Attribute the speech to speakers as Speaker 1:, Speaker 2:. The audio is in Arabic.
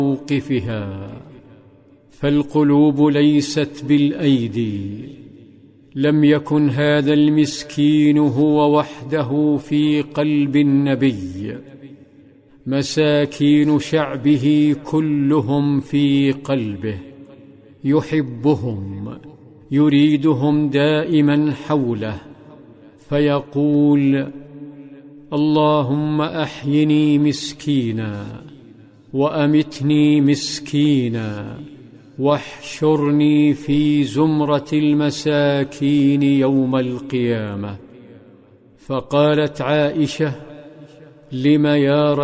Speaker 1: موقفها، فالقلوب ليست بالأيدي. لم يكن هذا المسكين هو وحده في قلب النبي، مساكين شعبه كلهم في قلبه، يحبهم، يريدهم دائما حوله، فيقول: اللهم أحيني مسكينا، وأمتني مسكينا، واحشرني في زمرة المساكين يوم القيامة. فقالت عائشة: لم يا